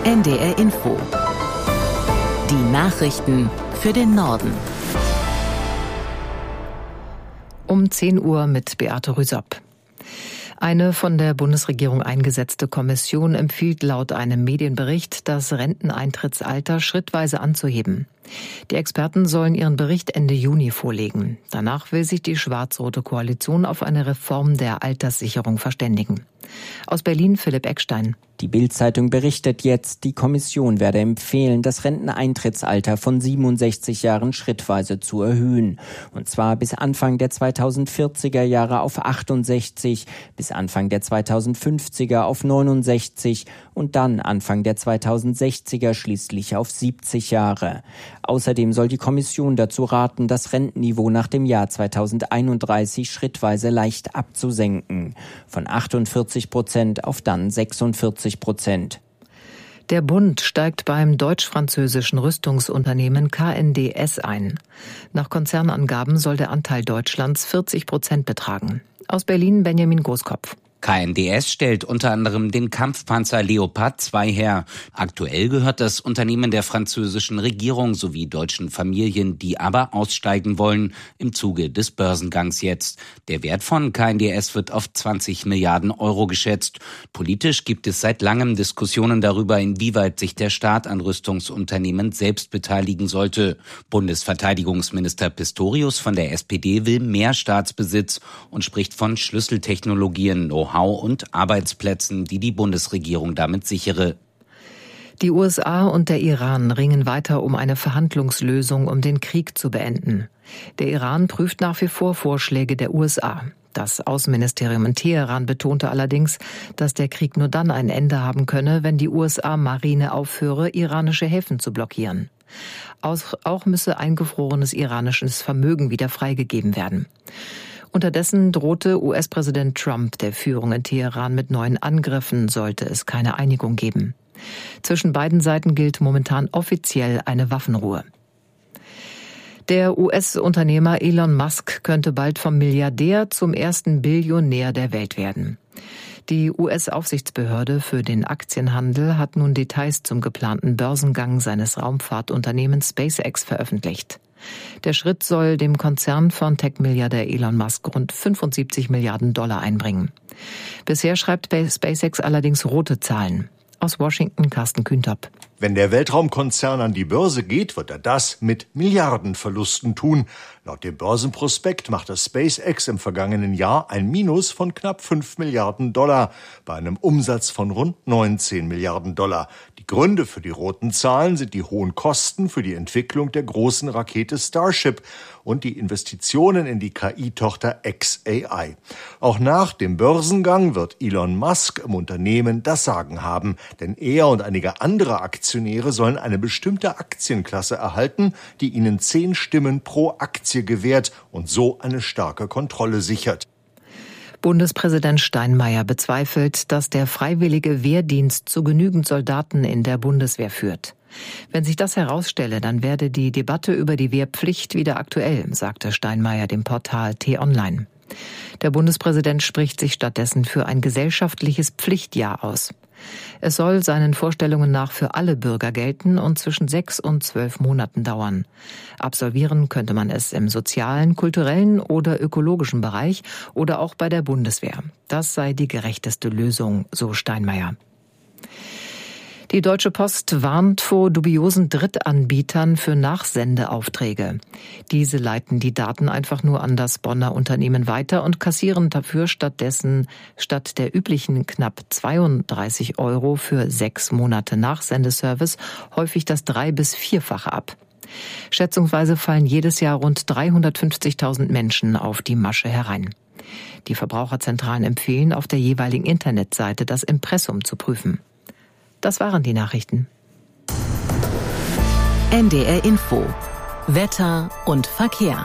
NDR Info. Die Nachrichten für den Norden. Um 10 Uhr mit Beate Rüsop. Eine von der Bundesregierung eingesetzte Kommission empfiehlt laut einem Medienbericht, das Renteneintrittsalter schrittweise anzuheben. Die Experten sollen ihren Bericht Ende Juni vorlegen. Danach will sich die schwarz-rote Koalition auf eine Reform der Alterssicherung verständigen. Aus Berlin Philipp Eckstein. Die Bild-Zeitung berichtet jetzt, die Kommission werde empfehlen, das Renteneintrittsalter von 67 Jahren schrittweise zu erhöhen. Und zwar bis Anfang der 2040er Jahre auf 68, bis Anfang der 2050er auf 69 und dann Anfang der 2060er schließlich auf 70 Jahre. Außerdem soll die Kommission dazu raten, das Rentenniveau nach dem Jahr 2031 schrittweise leicht abzusenken. Von 48% auf dann 46%. Der Bund steigt beim deutsch-französischen Rüstungsunternehmen KNDS ein. Nach Konzernangaben soll der Anteil Deutschlands 40% betragen. Aus Berlin Benjamin Großkopf. KNDS stellt unter anderem den Kampfpanzer Leopard 2 her. Aktuell gehört das Unternehmen der französischen Regierung sowie deutschen Familien, die aber aussteigen wollen, im Zuge des Börsengangs jetzt. Der Wert von KNDS wird auf 20 Milliarden Euro geschätzt. Politisch gibt es seit langem Diskussionen darüber, inwieweit sich der Staat an Rüstungsunternehmen selbst beteiligen sollte. Bundesverteidigungsminister Pistorius von der SPD will mehr Staatsbesitz und spricht von Schlüsseltechnologien, Know-how und Arbeitsplätzen, die die Bundesregierung damit sichere. Die USA und der Iran ringen weiter um eine Verhandlungslösung, um den Krieg zu beenden. Der Iran prüft nach wie vor Vorschläge der USA. Das Außenministerium in Teheran betonte allerdings, dass der Krieg nur dann ein Ende haben könne, wenn die USA-Marine aufhöre, iranische Häfen zu blockieren. Auch müsse eingefrorenes iranisches Vermögen wieder freigegeben werden. Unterdessen drohte US-Präsident Trump der Führung in Teheran mit neuen Angriffen, sollte es keine Einigung geben. Zwischen beiden Seiten gilt momentan offiziell eine Waffenruhe. Der US-Unternehmer Elon Musk könnte bald vom Milliardär zum ersten Billionär der Welt werden. Die US-Aufsichtsbehörde für den Aktienhandel hat nun Details zum geplanten Börsengang seines Raumfahrtunternehmens SpaceX veröffentlicht. Der Schritt soll dem Konzern von Tech-Milliardär Elon Musk rund 75 Milliarden Dollar einbringen. Bisher schreibt SpaceX allerdings rote Zahlen. Aus Washington Carsten Kühntop. Wenn der Weltraumkonzern an die Börse geht, wird er das mit Milliardenverlusten tun. Laut dem Börsenprospekt machte SpaceX im vergangenen Jahr ein Minus von knapp 5 Milliarden Dollar bei einem Umsatz von rund 19 Milliarden Dollar. Die Gründe für die roten Zahlen sind die hohen Kosten für die Entwicklung der großen Rakete Starship und die Investitionen in die KI-Tochter xAI. Auch nach dem Börsengang wird Elon Musk im Unternehmen das Sagen haben, denn er und einige andere Aktionäre sollen eine bestimmte Aktienklasse erhalten, die ihnen 10 Stimmen pro Aktie gewährt und so eine starke Kontrolle sichert. Bundespräsident Steinmeier bezweifelt, dass der freiwillige Wehrdienst zu genügend Soldaten in der Bundeswehr führt. Wenn sich das herausstelle, dann werde die Debatte über die Wehrpflicht wieder aktuell, sagte Steinmeier dem Portal T-Online. Der Bundespräsident spricht sich stattdessen für ein gesellschaftliches Pflichtjahr aus. Es soll seinen Vorstellungen nach für alle Bürger gelten und zwischen 6 und 12 Monaten dauern. Absolvieren könnte man es im sozialen, kulturellen oder ökologischen Bereich oder auch bei der Bundeswehr. Das sei die gerechteste Lösung, so Steinmeier. Die Deutsche Post warnt vor dubiosen Drittanbietern für Nachsendeaufträge. Diese leiten die Daten einfach nur an das Bonner Unternehmen weiter und kassieren dafür stattdessen statt der üblichen knapp 32 € für 6 Monate Nachsendeservice häufig das 3- bis 4-fache ab. Schätzungsweise fallen jedes Jahr rund 350.000 Menschen auf die Masche herein. Die Verbraucherzentralen empfehlen, auf der jeweiligen Internetseite das Impressum zu prüfen. Das waren die Nachrichten. NDR Info. Wetter und Verkehr.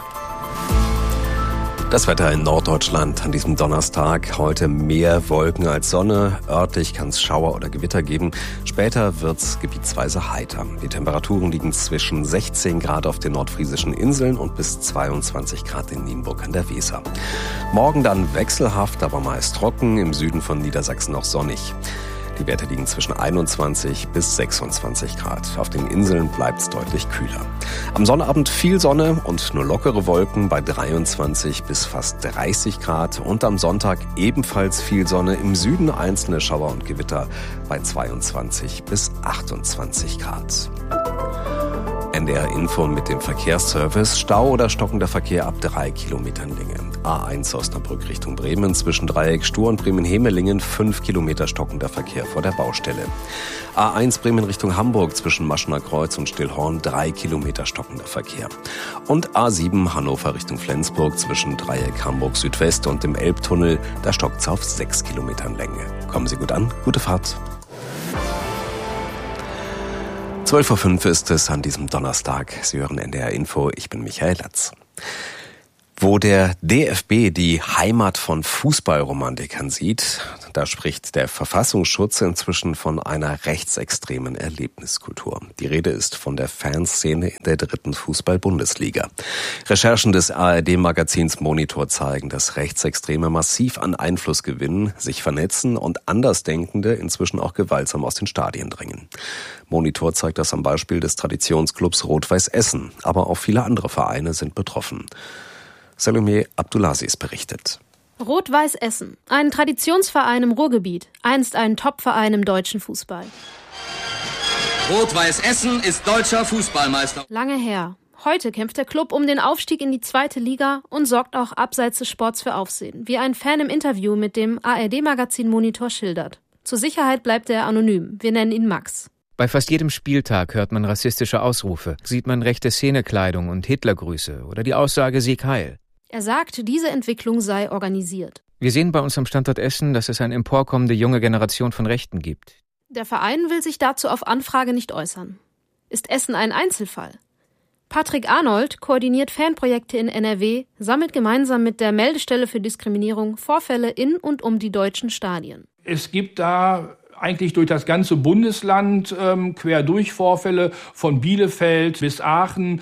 Das Wetter in Norddeutschland an diesem Donnerstag. Heute mehr Wolken als Sonne. Örtlich kann es Schauer oder Gewitter geben. Später wird's gebietsweise heiter. Die Temperaturen liegen zwischen 16 Grad auf den nordfriesischen Inseln und bis 22 Grad in Nienburg an der Weser. Morgen dann wechselhaft, aber meist trocken. Im Süden von Niedersachsen noch sonnig. Die Werte liegen zwischen 21 bis 26 Grad. Auf den Inseln bleibt es deutlich kühler. Am Sonnabend viel Sonne und nur lockere Wolken bei 23 bis fast 30 Grad. Und am Sonntag ebenfalls viel Sonne, im Süden einzelne Schauer und Gewitter bei 22 bis 28 Grad. NDR Info mit dem Verkehrsservice. Stau oder stockender Verkehr ab 3 Kilometern Länge. A1 Osnabrück Richtung Bremen zwischen Dreieck Stur und Bremen-Hemelingen 5 Kilometer stockender Verkehr vor der Baustelle. A1 Bremen Richtung Hamburg zwischen Maschener Kreuz und Stillhorn 3 Kilometer stockender Verkehr. Und A7 Hannover Richtung Flensburg zwischen Dreieck Hamburg Südwest und dem Elbtunnel, da stockt's auf 6 Kilometern Länge. Kommen Sie gut an, gute Fahrt. 12:05 Uhr ist es an diesem Donnerstag. Sie hören NDR Info, ich bin Michael Latz. Wo der DFB die Heimat von Fußballromantikern sieht, da spricht der Verfassungsschutz inzwischen von einer rechtsextremen Erlebniskultur. Die Rede ist von der Fanszene in der 3. Fußball-Bundesliga. Recherchen des ARD-Magazins Monitor zeigen, dass Rechtsextreme massiv an Einfluss gewinnen, sich vernetzen und Andersdenkende inzwischen auch gewaltsam aus den Stadien drängen. Monitor zeigt das am Beispiel des Traditionsclubs Rot-Weiß Essen, aber auch viele andere Vereine sind betroffen. Salome Abdulaziz berichtet. Rot-Weiß Essen, ein Traditionsverein im Ruhrgebiet, einst ein Topverein im deutschen Fußball. Rot-Weiß Essen ist deutscher Fußballmeister. Lange her. Heute kämpft der Club um den Aufstieg in die 2. Liga und sorgt auch abseits des Sports für Aufsehen, wie ein Fan im Interview mit dem ARD-Magazin Monitor schildert. Zur Sicherheit bleibt er anonym. Wir nennen ihn Max. Bei fast jedem Spieltag hört man rassistische Ausrufe, sieht man rechte Szenekleidung und Hitlergrüße oder die Aussage Sieg Heil. Er sagt, diese Entwicklung sei organisiert. Wir sehen bei uns am Standort Essen, dass es eine emporkommende junge Generation von Rechten gibt. Der Verein will sich dazu auf Anfrage nicht äußern. Ist Essen ein Einzelfall? Patrick Arnold koordiniert Fanprojekte in NRW, sammelt gemeinsam mit der Meldestelle für Diskriminierung Vorfälle in und um die deutschen Stadien. Es gibt da eigentlich durch das ganze Bundesland quer durch Vorfälle von Bielefeld bis Aachen,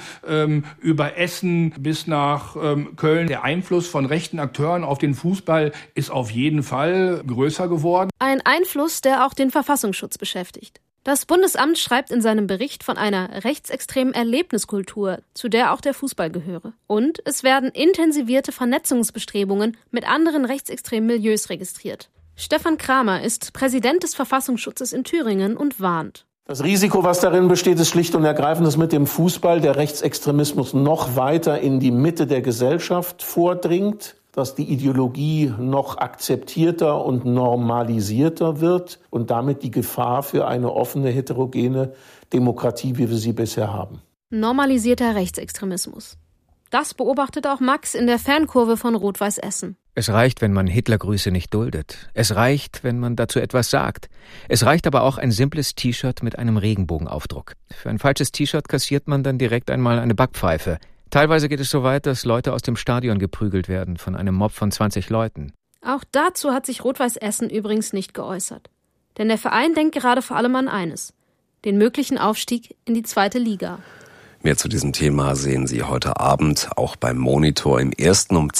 über Essen bis nach Köln. Der Einfluss von rechten Akteuren auf den Fußball ist auf jeden Fall größer geworden. Ein Einfluss, der auch den Verfassungsschutz beschäftigt. Das Bundesamt schreibt in seinem Bericht von einer rechtsextremen Erlebniskultur, zu der auch der Fußball gehöre. Und es werden intensivierte Vernetzungsbestrebungen mit anderen rechtsextremen Milieus registriert. Stefan Kramer ist Präsident des Verfassungsschutzes in Thüringen und warnt. Das Risiko, was darin besteht, ist schlicht und ergreifend, dass mit dem Fußball der Rechtsextremismus noch weiter in die Mitte der Gesellschaft vordringt, dass die Ideologie noch akzeptierter und normalisierter wird und damit die Gefahr für eine offene, heterogene Demokratie, wie wir sie bisher haben. Normalisierter Rechtsextremismus. Das beobachtet auch Max in der Fankurve von Rot-Weiß Essen. Es reicht, wenn man Hitlergrüße nicht duldet. Es reicht, wenn man dazu etwas sagt. Es reicht aber auch ein simples T-Shirt mit einem Regenbogenaufdruck. Für ein falsches T-Shirt kassiert man dann direkt einmal eine Backpfeife. Teilweise geht es so weit, dass Leute aus dem Stadion geprügelt werden von einem Mob von 20 Leuten. Auch dazu hat sich Rot-Weiß Essen übrigens nicht geäußert. Denn der Verein denkt gerade vor allem an eines: den möglichen Aufstieg in die 2. Liga. Mehr zu diesem Thema sehen Sie heute Abend auch beim Monitor im Ersten um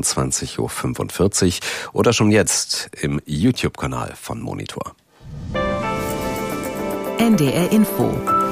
21:45 Uhr oder schon jetzt im YouTube-Kanal von Monitor. NDR Info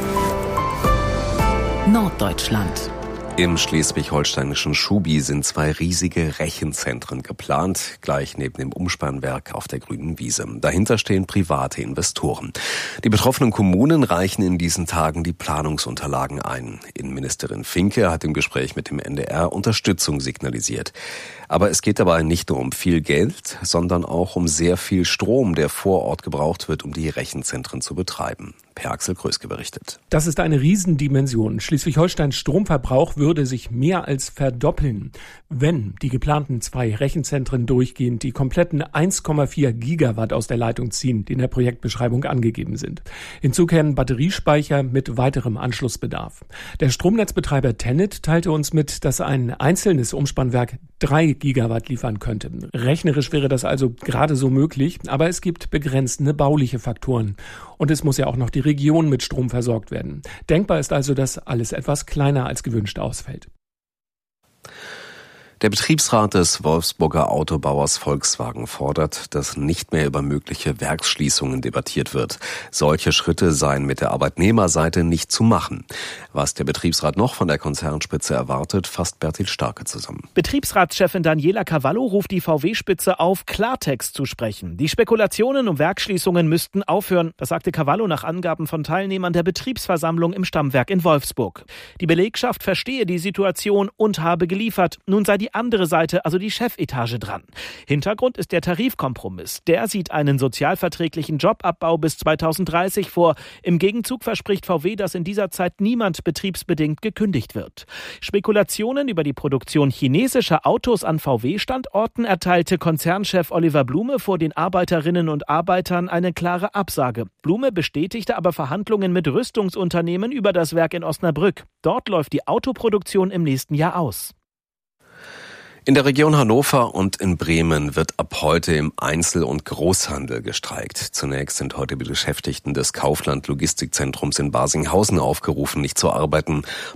Norddeutschland. Im schleswig-holsteinischen Schubi sind 2 riesige Rechenzentren geplant, gleich neben dem Umspannwerk auf der grünen Wiese. Dahinter stehen private Investoren. Die betroffenen Kommunen reichen in diesen Tagen die Planungsunterlagen ein. Innenministerin Finke hat im Gespräch mit dem NDR Unterstützung signalisiert. Aber es geht dabei nicht nur um viel Geld, sondern auch um sehr viel Strom, der vor Ort gebraucht wird, um die Rechenzentren zu betreiben. Per Axel Kröske berichtet. Das ist eine Riesendimension. Schleswig-Holsteins Stromverbrauch würde sich mehr als verdoppeln, wenn die geplanten 2 Rechenzentren durchgehend die kompletten 1,4 Gigawatt aus der Leitung ziehen, die in der Projektbeschreibung angegeben sind. Hinzu kämen Batteriespeicher mit weiterem Anschlussbedarf. Der Stromnetzbetreiber TenneT teilte uns mit, dass ein einzelnes Umspannwerk 3 Gigawatt liefern könnte. Rechnerisch wäre das also gerade so möglich, aber es gibt begrenzende bauliche Faktoren. Und es muss ja auch noch die Region mit Strom versorgt werden. Denkbar ist also, dass alles etwas kleiner als gewünscht ausfällt. Der Betriebsrat des Wolfsburger Autobauers Volkswagen fordert, dass nicht mehr über mögliche Werksschließungen debattiert wird. Solche Schritte seien mit der Arbeitnehmerseite nicht zu machen. Was der Betriebsrat noch von der Konzernspitze erwartet, fasst Bertil Starke zusammen. Betriebsratschefin Daniela Cavallo ruft die VW-Spitze auf, Klartext zu sprechen. Die Spekulationen um Werksschließungen müssten aufhören. Das sagte Cavallo nach Angaben von Teilnehmern der Betriebsversammlung im Stammwerk in Wolfsburg. Die Belegschaft verstehe die Situation und habe geliefert. Nun sei die andere Seite, also die Chefetage, dran. Hintergrund ist der Tarifkompromiss. Der sieht einen sozialverträglichen Jobabbau bis 2030 vor. Im Gegenzug verspricht VW, dass in dieser Zeit niemand betriebsbedingt gekündigt wird. Spekulationen über die Produktion chinesischer Autos an VW-Standorten erteilte Konzernchef Oliver Blume vor den Arbeiterinnen und Arbeitern eine klare Absage. Blume bestätigte aber Verhandlungen mit Rüstungsunternehmen über das Werk in Osnabrück. Dort läuft die Autoproduktion im nächsten Jahr aus. In der Region Hannover und in Bremen wird ab heute im Einzel- und Großhandel gestreikt. Zunächst sind heute die Beschäftigten des Kaufland-Logistikzentrums in Barsinghausen aufgerufen, nicht zu arbeiten.